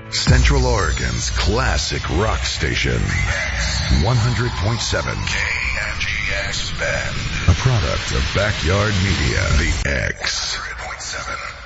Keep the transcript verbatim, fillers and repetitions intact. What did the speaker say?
Central Oregon's classic rock station. one hundred point seven K N G X Bend. A product of Backyard Media. The X. one hundred point seven